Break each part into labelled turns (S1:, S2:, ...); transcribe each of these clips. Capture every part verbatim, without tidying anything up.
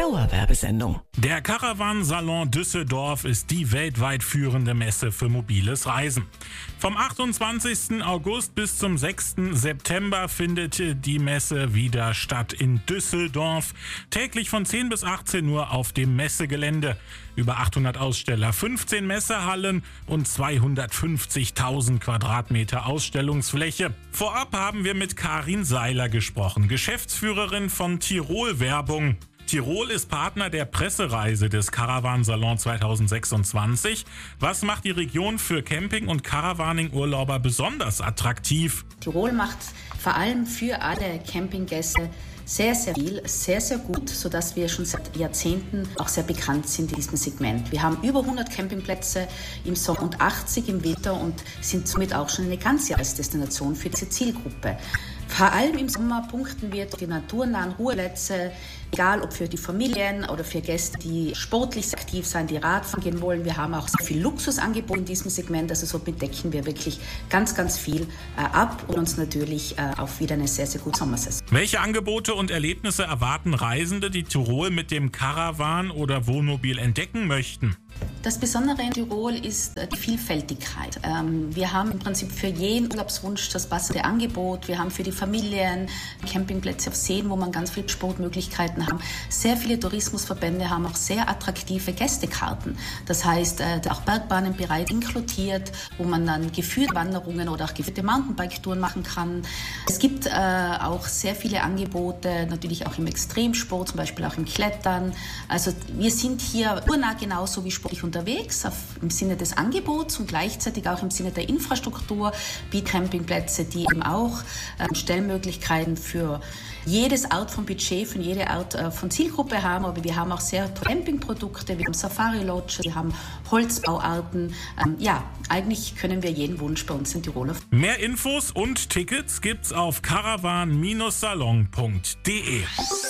S1: Dauerwerbesendung.
S2: Der Caravan Salon Düsseldorf ist die weltweit führende Messe für mobiles Reisen. Vom achtundzwanzigsten August bis zum sechsten September findet die Messe wieder statt in Düsseldorf. Täglich von zehn bis achtzehn Uhr auf dem Messegelände. Über achthundert Aussteller, fünfzehn Messehallen und zweihundertfünfzigtausend Quadratmeter Ausstellungsfläche. Vorab haben wir mit Karin Seiler gesprochen, Geschäftsführerin von Tirol Werbung. Tirol ist Partner der Pressereise des Caravan Salon zweitausendsechsundzwanzig. Was macht die Region für Camping- und Caravaning-Urlauber besonders attraktiv?
S3: Tirol macht vor allem für alle Campinggäste sehr, sehr viel, sehr, sehr gut, sodass wir schon seit Jahrzehnten auch sehr bekannt sind in diesem Segment. Wir haben über hundert Campingplätze im Sommer und achtzig im Winter und sind somit auch schon eine Ganzjahresdestination für diese Zielgruppe. Vor allem im Sommer punkten wir die naturnahen Ruheplätze, egal ob für die Familien oder für Gäste, die sportlich aktiv sein, die Radfahren gehen wollen. Wir haben auch sehr viel Luxusangebot in diesem Segment, also somit decken wir wirklich ganz, ganz viel äh, ab und uns natürlich äh, auf wieder eine sehr, sehr gute Sommersaison.
S2: Welche Angebote und Erlebnisse erwarten Reisende, die Tirol mit dem Caravan oder Wohnmobil entdecken möchten?
S3: Das Besondere in Tirol ist die Vielfältigkeit. Wir haben im Prinzip für jeden Urlaubswunsch das passende Angebot. Wir haben für die Familien Campingplätze auf Seen, wo man ganz viele Sportmöglichkeiten haben. Sehr viele Tourismusverbände haben auch sehr attraktive Gästekarten. Das heißt, auch Bergbahnen bereit inkludiert, wo man dann geführte Wanderungen oder auch geführte Mountainbike-Touren machen kann. Es gibt auch sehr viele Angebote, natürlich auch im Extremsport, zum Beispiel auch im Klettern. Also wir sind hier urnah genauso wie sportlich unterwegs, auf, im Sinne des Angebots und gleichzeitig auch im Sinne der Infrastruktur, wie Campingplätze, die eben auch äh, Stellmöglichkeiten für jedes Art von Budget, für jede Art äh, von Zielgruppe haben. Aber wir haben auch sehr Campingprodukte, wir haben Safari-Lodges, wir haben Holzbauarten. Ähm, ja, eigentlich können wir jeden Wunsch bei uns in Tirol erfüllen.
S2: Mehr Infos und Tickets gibt's auf caravan salon punkt de.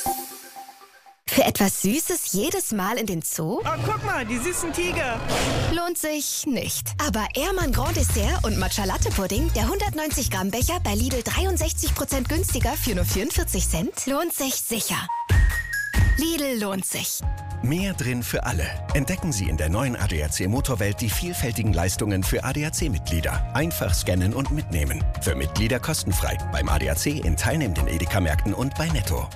S4: Für etwas Süßes jedes Mal in den Zoo?
S5: Oh, guck mal, die süßen Tiger.
S4: Lohnt sich nicht. Aber Ehrmann Grand Dessert und Matcha Latte Pudding, der hundertneunzig Gramm Becher bei Lidl dreiundsechzig Prozent günstiger für nur vierundvierzig Cent, lohnt sich sicher. Lidl lohnt sich.
S6: Mehr drin für alle. Entdecken Sie in der neuen A D A C Motorwelt die vielfältigen Leistungen für A D A C-Mitglieder. Einfach scannen und mitnehmen. Für Mitglieder kostenfrei. Beim A D A C in teilnehmenden Edeka-Märkten und bei Netto.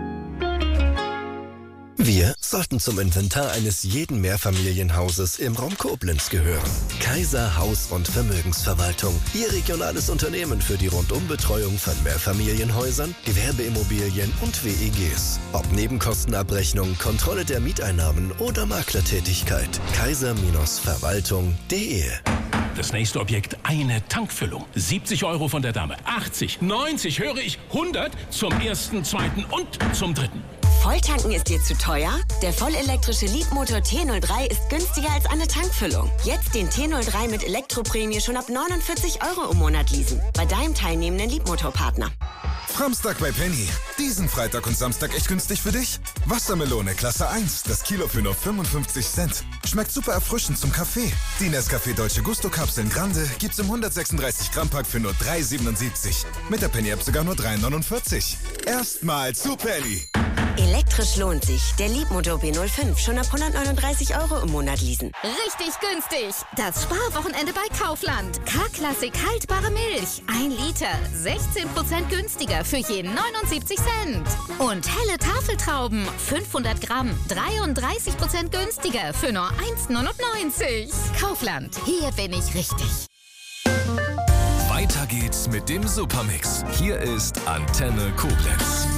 S7: Wir sollten zum Inventar eines jeden Mehrfamilienhauses im Raum Koblenz gehören. Kaiser Haus- und Vermögensverwaltung. Ihr regionales Unternehmen für die Rundumbetreuung von Mehrfamilienhäusern, Gewerbeimmobilien und W E Gs. Ob Nebenkostenabrechnung, Kontrolle der Mieteinnahmen oder Maklertätigkeit. Kaiser Verwaltung punkt de.
S8: Das nächste Objekt, eine Tankfüllung. siebzig Euro von der Dame. achtzig, neunzig, höre ich, hundert zum ersten, zweiten und zum dritten.
S9: Volltanken ist dir zu teuer? Der vollelektrische Leapmotor T null drei ist günstiger als eine Tankfüllung. Jetzt den T null drei mit Elektroprämie schon ab neunundvierzig Euro im Monat leasen. Bei deinem teilnehmenden Leapmotor-Partner.
S10: Framstag bei Penny. Diesen Freitag und Samstag echt günstig für dich? Wassermelone Klasse eins, das Kilo für nur fünfundfünfzig Cent. Schmeckt super erfrischend zum Kaffee. Die Nescafé Dolce Gusto Kapseln Grande gibt's im hundertsechsunddreißig Gramm Pack für nur drei siebenundsiebzig. Mit der Penny App sogar nur drei neunundvierzig. Erstmal zu Penny.
S9: Elektrisch lohnt sich. Der Leapmotor B null fünf schon ab hundertneununddreißig Euro im Monat leasen.
S4: Richtig günstig. Das Sparwochenende bei Kaufland. K-Klassik haltbare Milch. ein Liter. sechzehn Prozent günstiger für jeden neunundsiebzig Cent. Und helle Tafeltrauben. fünfhundert Gramm. dreiunddreißig Prozent günstiger für nur eins neunundneunzig. Kaufland. Hier bin ich richtig.
S11: Weiter geht's mit dem Supermix. Hier ist Antenne Koblenz.